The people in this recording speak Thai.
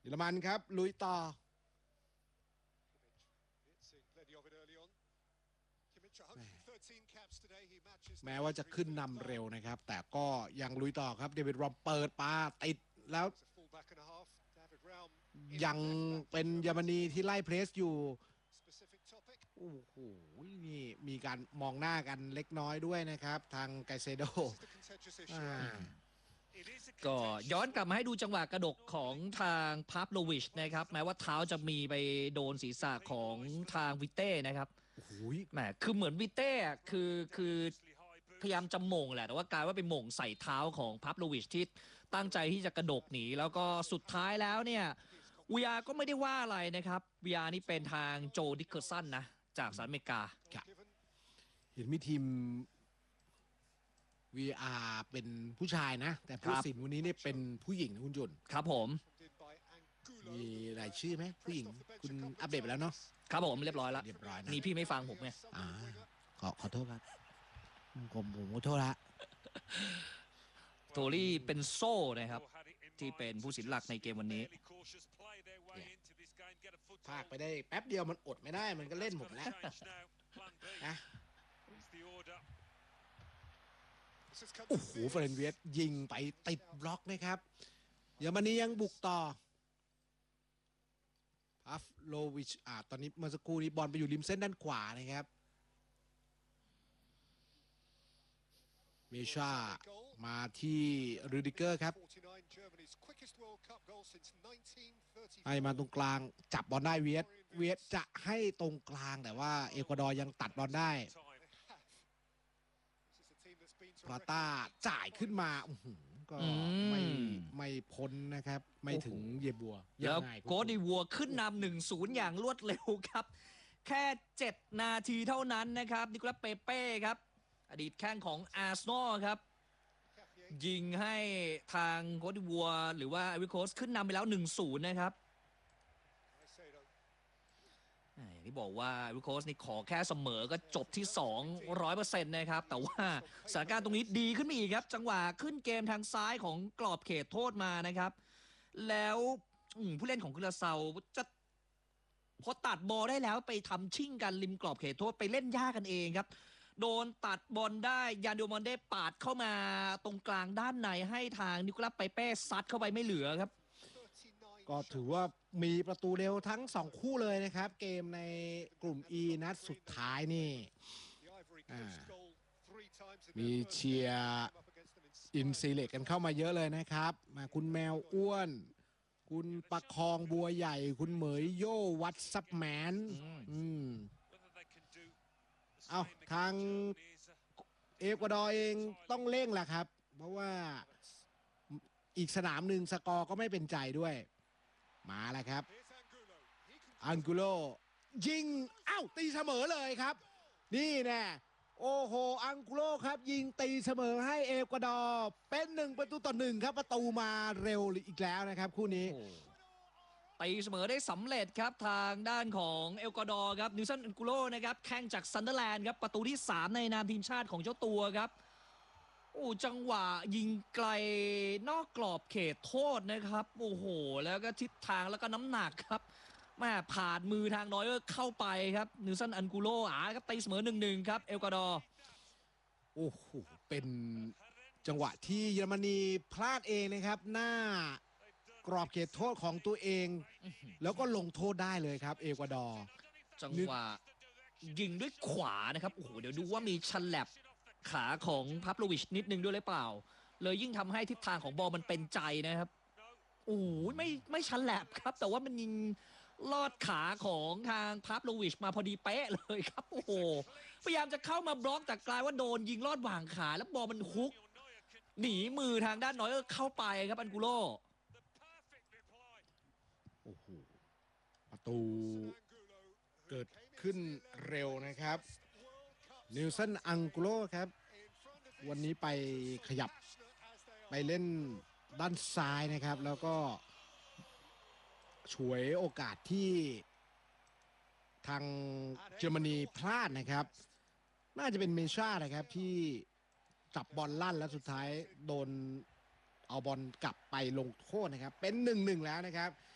อรมันครับลุยต่อแม้ว่าจะขึ้นนำเร็วนะครับแต่ก็ยังลุยต่อครับเดวิดรอมเปิดปาติดแล้วยังเป็นเยอรมนีที่ไล่เพรสอยู่โอ้โหนี่มีการมองหน้ากันเล็กน้อยด้วยนะครับทางไกเซโดก็ย้อนกลับมาให้ดูจังหวะกระดกของทางพาฟโลวิชนะครับแม้ว่าเท้าจะมีไปโดนศีรษะของทางวิเต้นะครับแหมคือเหมือนวิเต้คือพยายามจะหม่งแหละแต่ว่ากลายว่าไปหม่งใส่เท้าของพาฟโลวิชที่ตั้งใจที่จะกระดกหนีแล้วก็สุดท้ายแล้วเนี่ยวีอาร์ก็ไม่ได้ว่าอะไรนะครับวีอาร์นี่เป็นทางโจดิคเคอร์สันนะจากสหรัฐอเมริกาเห็นมีทีม VR เป็นผู้ชายนะแต่ผู้ตัดสินวันนี้เนี่ยเป็นผู้หญิงนะคุณจุนครับผมมีรายชื่อไหมผู้หญิงคุณอัปเดตไปแล้วเนาะครับผมเรียบร้อยแล้วนี่พี่ไม่ฟังผมไงขอโทษครับผมขอโทษละโทรี่เป็นโซ่นะครับที่เป็นผู้สินหลักในเกมวันนี้พากไปได้แป๊บเดียวมันอดไม่ได้มันก็เล่นผมแล้วนะโอ้โหเฟรนเวียสยิงไปติดบล็อกนะครับเยอรมนียังบุกต่อพาฟโลวิชตอนนี้เมื่อสักครู่นี้บอลไปอยู่ริมเส้นด้านขวานะครับเมชามาที่รูดิเกอร์ครับให้มาตรงกลางจับบอลได้เวียสจะให้ตรงกลางแต่ว่าเอกวาดอร์ยังตัดบอลได้พราต้าจ่ายขึ้นมาก็ไม่พ้นนะครับไม่ถึงเยบัวแล้วโกดิวัวขึ้นนำ 1-0 อย่างรวดเร็วครับแค่7 นาทีเท่านั้นนะครับนิโคลัสเปเป้ครับอดีตแข้งของอาร์เซนอลครับยิงให้ทางโกดิวัวหรือว่าไอวิโคสขึ้นนำไปแล้ว 1-0 นะครับอย่างที่บอกว่าวิโคสนี่ขอแค่เสมอก็จบที่ 200% นะครับแต่ว่าสถานการณ์ตรงนี้ดีขึ้นมาอีกครับจังหวะขึ้นเกมทางซ้ายของกรอบเขตโทษมานะครับแล้วผู้เล่นของกุลาเซาจะพอตัดบอลได้แล้วไปทำชิ่งกันริมกรอบเขตโทษไปเล่นยากกันเองครับโดนตัดบอลได้ยานโดมอนเด้ปาดเข้ามาตรงกลางด้านในให้ทางนิโคลัสเปเป้ซัดเข้าไปไม่เหลือครับก็ถือว่ามีประตูเร็วทั้ง2คู่เลยนะครับเกมในกลุ่ม E นัดสุดท้ายนี่มีเชียร์อินซีเล็กกันเข้ามาเยอะเลยนะครับมาคุณแมวอ้วนคุณประคองบัวใหญ่คุณเหมยโย่วัดซับแมนเอาทางเอกวาดอร์เองต้องเร่งแหละครับเพราะว่าอีกสนามหนึ่งสกอร์ก็ไม่เป็นใจด้วยมาแล้วครับอังกุโลยิงตีเสมอเลยครับนี่แน่โอ้โหอังกุโลครับยิงตีเสมอให้เอกวาดอร์เป็น1-1ครับประตูมาเร็วอีกแล้วนะครับคู่นี้ตีเสมอได้สำเร็จครับทางด้านของเอกวาดอร์ครับนิวซันอังกุโลนะครับแข่งจากซันเดอร์แลนด์ครับประตูที่3ในนามทีมชาติของเจ้าตัวครับจังหวะยิงไกลนอกกรอบเขตโทษนะครับโอ้โหแล้วก็ทิศทางแล้วก็น้ำหนักครับแม่ผ่านมือทางน้อยเข้าไปครับนิวซันอันกุโลครับตีเสมอ 1-1 ครับเอกวาดอร์โอ้โหเป็นจังหวะที่เยอรมนีพลาดเองนะครับหน้ากรอบเขตโทษของตัวเองแล้วก็ลงโทษได้เลยครับเอกวาดอร์จังหวะยิงด้วยขวานะครับโอ้โหเดี๋ยวดูว่ามีฉลับขาของพับโลวิชนิดนึงด้วยหรือเปล่าเลยยิ่งทำให้ทิศทางของบอลมันเป็นใจนะครับโอ้ยไม่ฉลับครับแต่ว่ามันยิงลอดขาของทางพับโลวิชมาพอดีเป๊ะเลยครับโอ้โหพยายามจะเข้ามาบล็อกแต่กลายว่าโดนยิงลอดหว่างขาแล้วบอลมันฮุกหนีมือทางด้านน้อยเข้าไปครับอันกุโลโอ้โหประตูเกิดขึ้นเร็วนะครับนิวซันอังกุโลครับวันนี้ไปขยับไปเล่นด้านซ้ายนะครับแล้วก็ฉวยโอกาสที่ทางเยอรมนีพลาดนะครับน่าจะเป็นเมชานะครับที่จับบอลลั่นแล้วสุดท้ายโดนเอาบอลกลับไปลงโทษนะครับเป็น1-1แล้วนะครับ